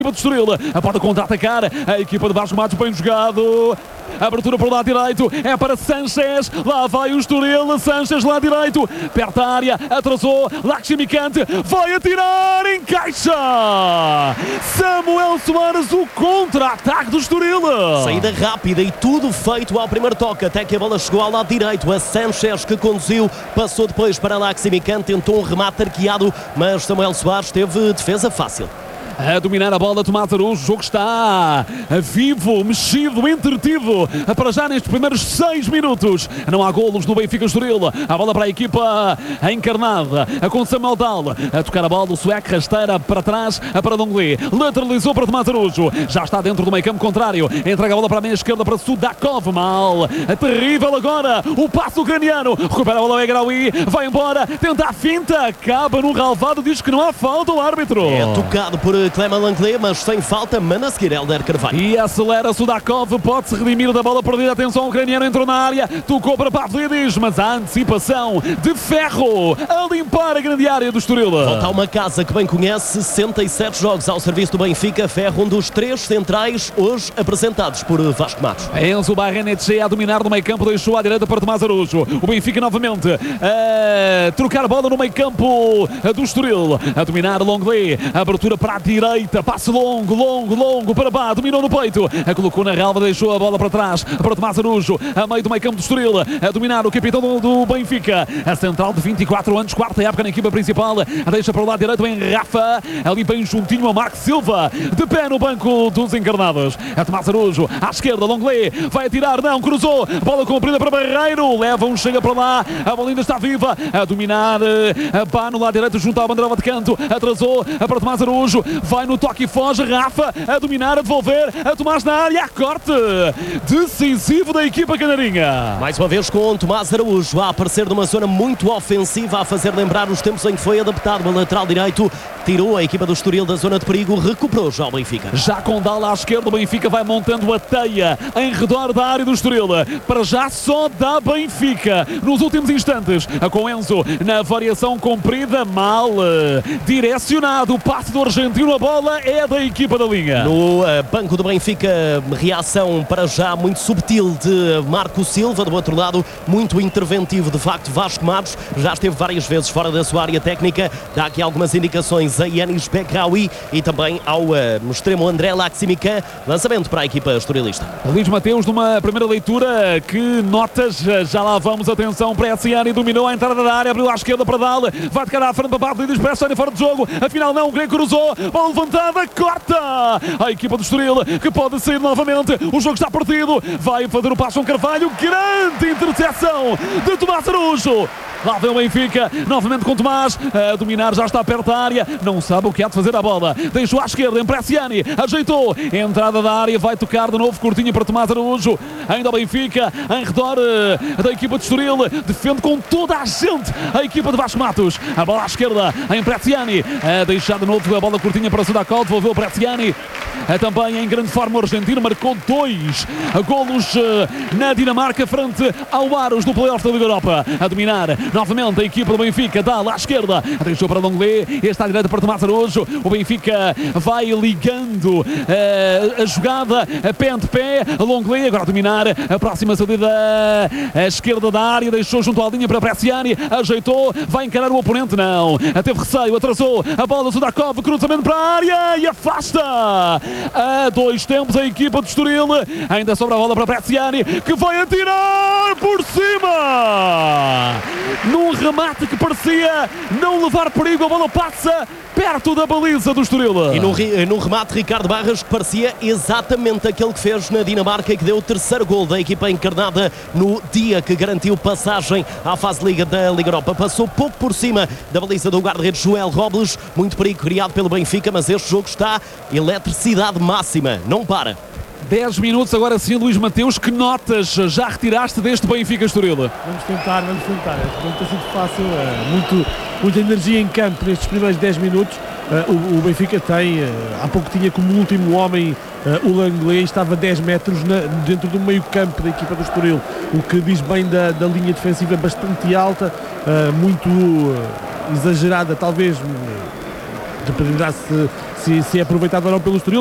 de Estoril, pode contra-atacar a equipa de Vasco Matos, bem jogado, abertura para o lado direito, é para Sanchez, lá vai o Estoril, Sanchez lá direito, perto da área, atrasou, Laximicante, vai atirar, encaixa, Samuel Soares, o contra-ataque do Estoril. Saída rápida e tudo feito ao primeiro toque, até que a bola chegou ao lado direito, a Sanchez que conduziu, passou depois para Laximicante, tentou um remate arqueado, mas Samuel Soares teve defesa fácil. A dominar a bola, Tomás Araújo, o jogo está vivo, mexido, entretido, para já nestes primeiros 6 minutos. Não há golos no Benfica Estoril, a bola para a equipa encarnada, com Samuel Dal, a tocar a bola, o sueco, rasteira para trás, para Donglé, lateralizou para Tomás Araújo, já está dentro do meio campo contrário, entrega a bola para a meia esquerda para Sudakov, mal, terrível agora, o passo ucraniano, recupera a bola ao Egraoui, vai embora, tenta a finta, acaba no relvado, diz que não há falta, o árbitro. É tocado por Clément Langlais, mas sem falta, manda a seguir Hélder Carvalho. E acelera Sudakov, pode-se redimir da bola perdida, atenção, o ucraniano entrou na área, tocou para Pavlidis, mas a antecipação de Ferro a limpar a grande área do Estoril. Volta a uma casa que bem conhece, 67 jogos ao serviço do Benfica, Ferro, um dos 3 centrais hoje apresentados por Vasco Matos. Enzo Barrenetxe a dominar no meio campo, deixou à direita para Tomás Araújo, o Benfica novamente a trocar bola no meio campo do Estoril, a dominar Longley, abertura para a direita, passe longo para Bá, dominou no peito, colocou na relva, deixou a bola para trás para Tomás Araújo, a meio do meio campo do Estoril, a dominar o capitão do Benfica, a central de 24 anos, quarta época na equipa principal, deixa para o lado direito em Rafa, ali bem juntinho a Marco Silva, de pé no banco dos encarnados, a Tomás Araújo, à esquerda, Longley, vai atirar, não, cruzou, bola comprida para Barreiro, leva um, chega para lá, a bola ainda está viva, a dominar, a Bá no lado direito, junto à bandeira de canto, atrasou, para Tomás Araújo, vai no toque e foge, Rafa a dominar, a devolver, a Tomás na área, a corte decisivo da equipa canarinha. Mais uma vez com Tomás Araújo a aparecer numa zona muito ofensiva, a fazer lembrar os tempos em que foi adaptado o lateral direito, tirou a equipa do Estoril da zona de perigo, recuperou já o Benfica. Já com Dala à esquerda, o Benfica vai montando a teia em redor da área do Estoril, para já só dá Benfica nos últimos instantes, com Enzo na variação comprida, mal direcionado, o passe do argentino, a bola é da equipa da linha. No banco do Benfica, reação para já muito subtil de Marco Silva, do outro lado muito interventivo de facto Vasco Matos, já esteve várias vezes fora da sua área técnica, dá aqui algumas indicações a Yanis Bekraoui e também ao extremo André Laximican, lançamento para a equipa estorilista. Luís Mateus numa primeira leitura, que notas, já lá vamos, atenção para Essiani, dominou a entrada da área, abriu à esquerda para Dal, vai tocar à frente para Pavlidis, para Essiani fora de jogo, afinal não, o Grego cruzou, bola levantada, corta a equipa do Estoril, que pode sair novamente, o jogo está partido, vai fazer o passo um Carvalho, grande interseção de Tomás Araújo. Lá vem o Benfica, novamente com Tomás, a dominar, já está perto da área, não sabe o que há de fazer a bola, deixou à esquerda, Empressiani, ajeitou, entrada da área, vai tocar de novo, curtinho para Tomás Araújo, ainda o Benfica, em redor da equipa de Estoril, defende com toda a gente a equipa de Vasco Matos, a bola à esquerda, a Empressiani, a deixar de novo a bola curtinha para Sudakov, devolveu o Empressiani, também em grande forma o argentino, marcou 2 golos na Dinamarca, frente ao Aros do Playoff da Liga Europa, a dominar, novamente a equipa do Benfica, dá lá à esquerda, deixou para Longley, está à direita para Tomás Araújo, o Benfica vai ligando a jogada, pé ante pé, Longley agora a dominar, a próxima saída à esquerda da área, deixou junto à linha para Bresciani, ajeitou, vai encarar o oponente, não, teve receio, atrasou, a bola do Sudakov, cruzamento para a área e afasta a 2 tempos a equipa de Estoril, ainda sobra a bola para Bresciani, que vai atirar por cima! Num remate que parecia não levar perigo, a bola passa perto da baliza do Estoril. E no remate, Ricardo Barras, que parecia exatamente aquele que fez na Dinamarca e que deu o terceiro gol da equipa encarnada no dia que garantiu passagem à fase de Liga da Liga Europa. Passou pouco por cima da baliza do guarda-redes Joel Robles, muito perigo criado pelo Benfica, mas este jogo está eletricidade máxima, não para. 10 minutos agora sim, Luís Mateus, que notas já retiraste deste Benfica Estoril? Vamos tentar. Não tem sido fácil, muita energia em campo nestes primeiros 10 minutos. O Benfica tem, há pouco tinha como último homem o Langlais, estava 10 metros dentro do meio campo da equipa do Estoril, o que diz bem da linha defensiva bastante alta, muito exagerada, talvez dependerá se é aproveitado ou não pelo Estoril.